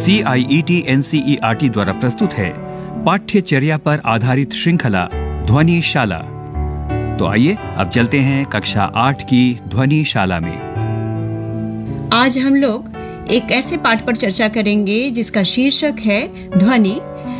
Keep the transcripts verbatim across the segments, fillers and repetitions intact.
सी आई E T N C E R T द्वारा प्रस्तुत है पाठ्यचर्या पर आधारित श्रृंखला ध्वनि शाला। तो आइए अब चलते हैं कक्षा आठ की ध्वनि शाला में। आज हम लोग एक ऐसे पाठ पर चर्चा करेंगे जिसका शीर्षक है ध्वनि,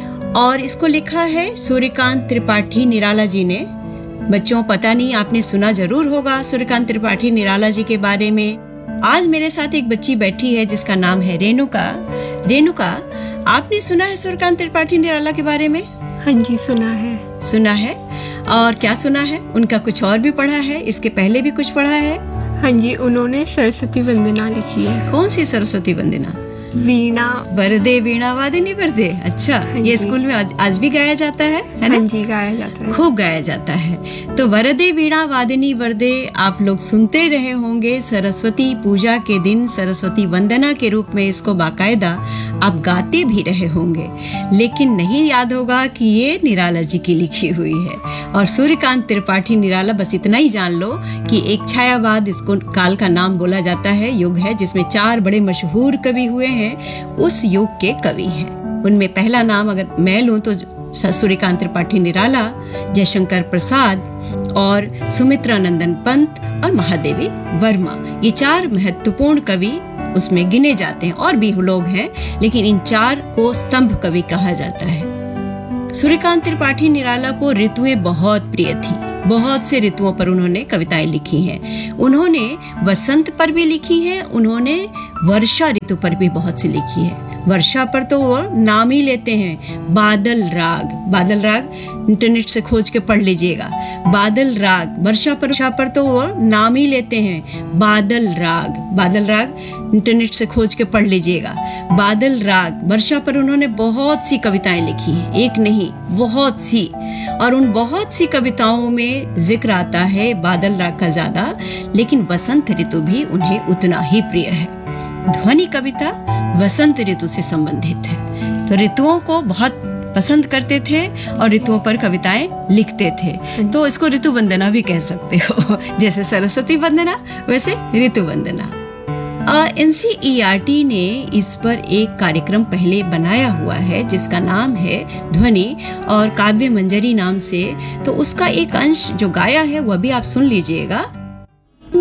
और इसको लिखा है सूर्यकांत त्रिपाठी निराला जी ने। बच्चों, पता नहीं आपने सुना जरूर होगा सूर्यकांत त्रिपाठी निराला जी के बारे में। आज मेरे साथ एक बच्ची बैठी है जिसका नाम है रेणुका। रेणुका, आपने सुना है सूर्यकांत त्रिपाठी निराला के बारे में? हाँ जी, सुना है। सुना है, और क्या सुना है? उनका कुछ और भी पढ़ा है? इसके पहले भी कुछ पढ़ा है? हाँ जी, उन्होंने सरस्वती वंदना लिखी है। कौन सी सरस्वती वंदना? वीणा वरदे वीणा वादिनी वरदे। अच्छा, ये स्कूल में आज, आज भी गाया जाता है, है ना? हाँ जी, गाया जाता है, खूब गाया जाता है। तो वरदे वीणा वादिनी वरदे आप लोग सुनते रहे होंगे। सरस्वती पूजा के दिन सरस्वती वंदना के रूप में इसको बाकायदा आप गाते भी रहे होंगे, लेकिन नहीं याद होगा कि ये निराला जी की लिखी हुई है। और सूर्यकांत त्रिपाठी निराला, बस इतना ही जान लो कि एक छायावाद इसको काल का नाम बोला जाता है, युग है जिसमें चार बड़े मशहूर कवि हुए हैं, उस युग के कवि हैं। उनमें पहला नाम अगर मैं लूं तो सूर्यकांत त्रिपाठी निराला, जयशंकर प्रसाद और सुमित्रा नंदन पंत और महादेवी वर्मा, ये चार महत्वपूर्ण कवि उसमें गिने जाते हैं। और भी लोग हैं, लेकिन इन चार को स्तंभ कवि कहा जाता है। सूर्यकांत त्रिपाठी निराला को ऋतुएं बहुत प्रिय थी। बहुत से ऋतुओं पर उन्होंने कविताएं लिखी हैं। उन्होंने वसंत पर भी लिखी है, उन्होंने वर्षा ऋतु पर भी बहुत सी लिखी है। वर्षा पर तो वो नाम ही लेते हैं, बादल राग। बादल राग इंटरनेट से खोज के पढ़ लीजिएगा। बादल राग वर्षा पर वर्षा पर तो वो नाम ही लेते हैं, बादल राग। बादल राग इंटरनेट से खोज के पढ़ लीजिएगा। बादल राग वर्षा पर उन्होंने बहुत सी कविताएं लिखी हैं, एक नहीं बहुत सी। और उन बहुत सी कविताओं में जिक्र आता है बादल राग का ज्यादा, लेकिन वसंत ऋतु भी उन्हें उतना ही प्रिय है। ध्वनि कविता वसंत ऋतु से संबंधित है, तो ऋतुओं को बहुत पसंद करते थे और ऋतुओं पर कविताएं लिखते थे। तो इसको ऋतु वंदना भी कह सकते हो, जैसे सरस्वती वंदना वैसे ऋतु वंदना। N C E R T ने इस पर एक कार्यक्रम पहले बनाया हुआ है जिसका नाम है ध्वनि और काव्य मंजरी नाम से। तो उसका एक अंश जो गाया है वह भी आप सुन लीजिएगा।